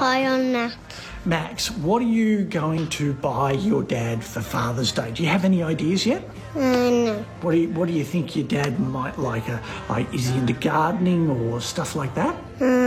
Hi, I'm Max. Max, what are you going to buy your dad for Father's Day? Do you have any ideas yet? No. What do you think your dad might like? Is he into gardening or stuff like that?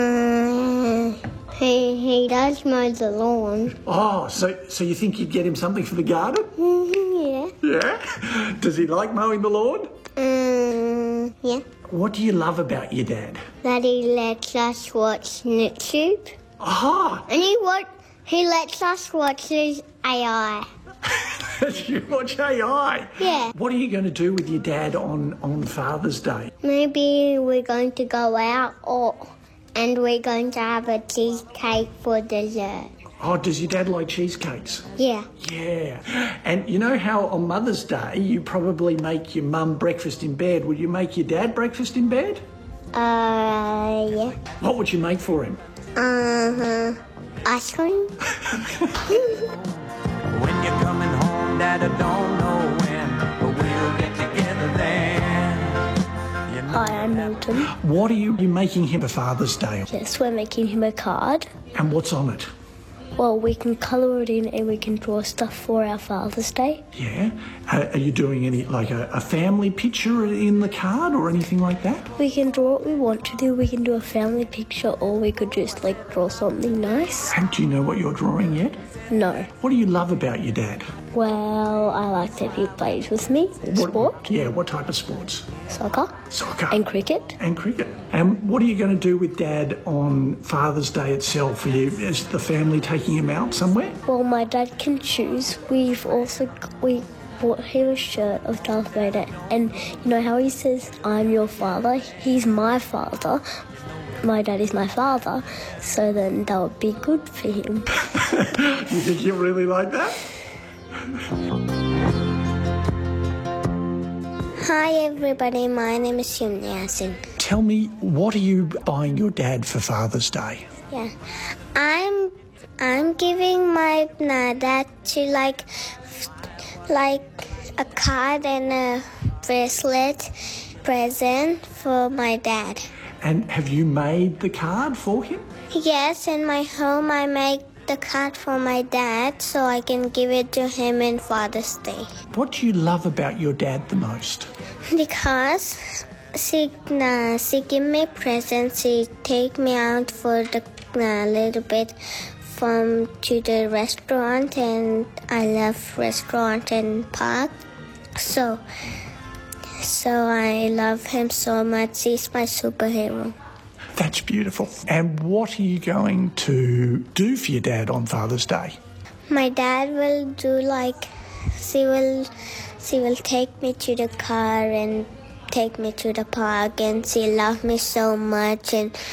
He does mow the lawn. Oh, so you think you'd get him something for the garden? Yeah. Yeah? Does he like mowing the lawn? Yeah. What do you love about your dad? That he lets us watch YouTube. Aha! And he lets us watch his AI. You watch AI? Yeah. What are you going to do with your dad on Father's Day? Maybe we're going to go out and we're going to have a cheesecake for dessert. Oh, does your dad like cheesecakes? Yeah. Yeah. And you know how on Mother's Day you probably make your mum breakfast in bed. Would you make your dad breakfast in bed? Yeah. What would you make for him? Ice cream? When you're coming home, Dad, I don't know when, but we'll get together then. You know. Hi, I'm Milton. What are you making him for Father's Day? Yes, we're making him a card. And what's on it? Well, we can colour it in and we can draw stuff for our Father's Day. Yeah. Are you doing any, like a family picture in the card or anything like that? We can draw what we want to do. We can do a family picture or we could just draw something nice. And do you know what you're drawing yet? No. What do you love about your dad? Well, I like that he plays with me. Sport. Yeah, what type of sports? Soccer. Soccer. And cricket. And cricket. And what are you going to do with Dad on Father's Day itself? Is the family taking him out somewhere? Well, my dad can choose. We bought him a shirt of Darth Vader, and you know how he says, "I'm your father." He's my father. My dad is my father, so then that would be good for him. You think he'll really like that? Hi, everybody. My name is Yum Yasin. Tell me, what are you buying your dad for Father's Day? Yeah. I'm giving my dad to like a card and a bracelet present for my dad. And have you made the card for him? Yes, in my home I make the card for my dad so I can give it to him in Father's Day. What do you love about your dad the most? Because she give me presents, she take me out for the little bit to the restaurant, and I love restaurant and park. So I love him so much. He's my superhero. That's beautiful. And what are you going to do for your dad on Father's Day? My dad will do she will take me to the car and take me to the park, and she loves me so much, and